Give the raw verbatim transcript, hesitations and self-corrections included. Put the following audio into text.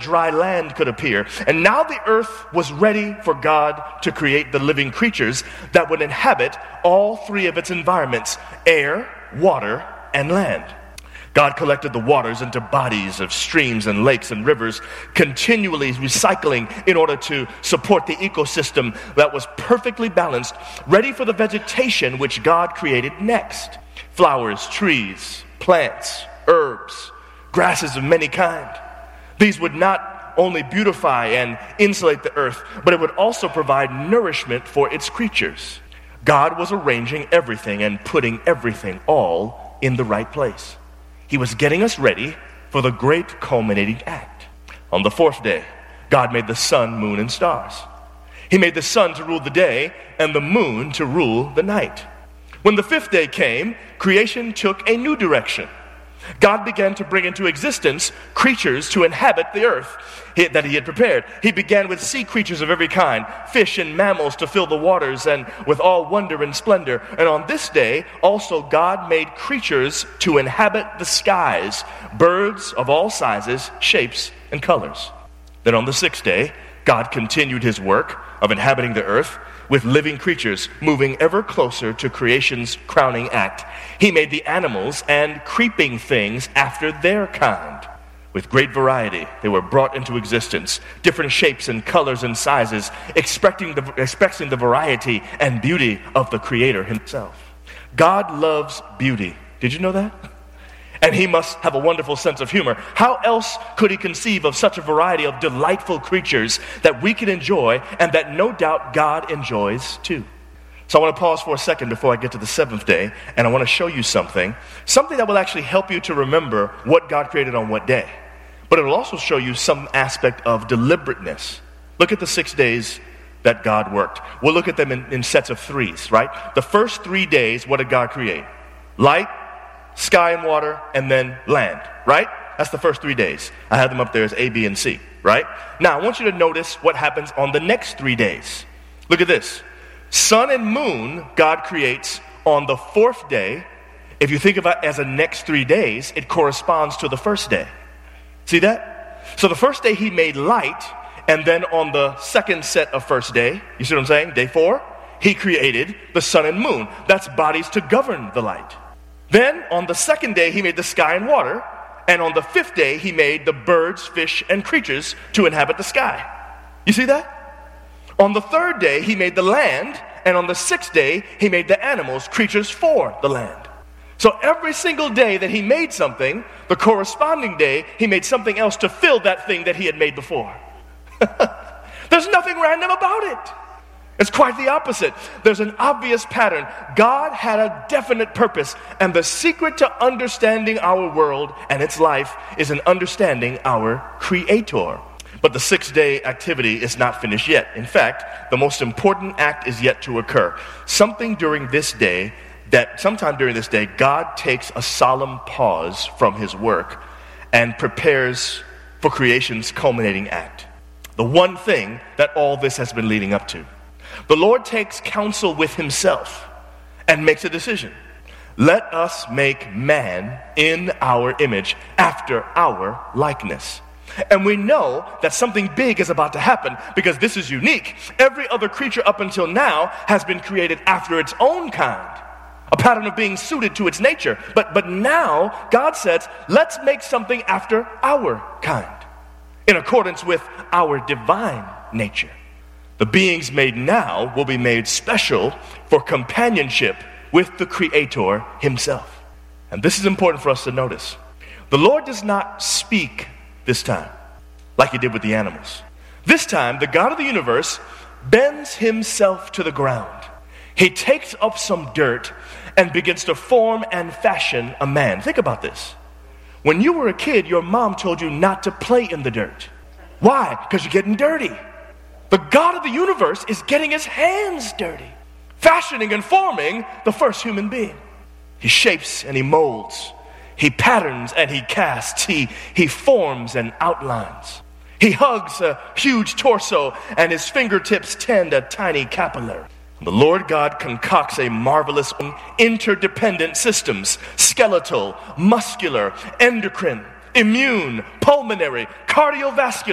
dry land could appear. And now the earth was ready for God to create the living creatures that would inhabit all three of its environments: air, water, and land. God collected the waters into bodies of streams and lakes and rivers, continually recycling in order to support the ecosystem that was perfectly balanced, ready for the vegetation which God created next. Flowers, trees, plants, herbs, grasses of many kinds. These would not only beautify and insulate the earth, but it would also provide nourishment for its creatures. God was arranging everything and putting everything all in the right place. He was getting us ready for the great culminating act. On the fourth day, God made the sun, moon, and stars. He made the sun to rule the day and the moon to rule the night. When the fifth day came, creation took a new direction. God began to bring into existence creatures to inhabit the earth that he had prepared. He began with sea creatures of every kind, fish and mammals to fill the waters and with all wonder and splendor. And on this day, also God made creatures to inhabit the skies, birds of all sizes, shapes, and colors. Then on the sixth day, God continued his work of inhabiting the earth with living creatures, moving ever closer to creation's crowning act. He made the animals and creeping things after their kind. With great variety, they were brought into existence, different shapes and colors and sizes, expecting the, expecting the variety and beauty of the Creator himself. God loves beauty. Did you know that? And he must have a wonderful sense of humor. How else could he conceive of such a variety of delightful creatures that we can enjoy and that no doubt God enjoys too? So I want to pause for a second before I get to the seventh day, and I want to show you something, something that will actually help you to remember what God created on what day. But it will also show you some aspect of deliberateness. Look at the six days that God worked. We'll look at them in, in sets of threes, right? The first three days, what did God create? Light, sky and water, and then land, right? That's the first three days. I have them up there as A, B, and C, right? Now, I want you to notice what happens on the next three days. Look at this. Sun and moon, God creates on the fourth day. If you think of it as the next three days, it corresponds to the first day. See that? So the first day he made light, and then on the second set of first day, you see what I'm saying? Day four, he created the sun and moon. That's bodies to govern the light. Then, on the second day, he made the sky and water. And on the fifth day, he made the birds, fish, and creatures to inhabit the sky. You see that? On the third day, he made the land. And on the sixth day, he made the animals, creatures for the land. So every single day that he made something, the corresponding day, he made something else to fill that thing that he had made before. There's nothing random about it. It's quite the opposite. There's an obvious pattern. God had a definite purpose, and the secret to understanding our world and its life is in understanding our Creator. But the six-day activity is not finished yet. In fact, the most important act is yet to occur. Something during this day, that sometime during this day, God takes a solemn pause from his work and prepares for creation's culminating act. The one thing that all this has been leading up to. The Lord takes counsel with himself and makes a decision. Let us make man in our image, after our likeness. And we know that something big is about to happen because this is unique. Every other creature up until now has been created after its own kind, a pattern of being suited to its nature. But, but now God says, let's make something after our kind, in accordance with our divine nature. The beings made now will be made special for companionship with the Creator himself. And this is important for us to notice. The Lord does not speak this time like he did with the animals. This time, the God of the universe bends himself to the ground. He takes up some dirt and begins to form and fashion a man. Think about this. When you were a kid, your mom told you not to play in the dirt. Why? Because you're getting dirty. The God of the universe is getting his hands dirty, fashioning and forming the first human being. He shapes and he molds. He patterns and he casts. He, he forms and outlines. He hugs a huge torso and his fingertips tend a tiny capillary. The Lord God concocts a marvelous interdependent systems, skeletal, muscular, endocrine, immune, pulmonary, cardiovascular,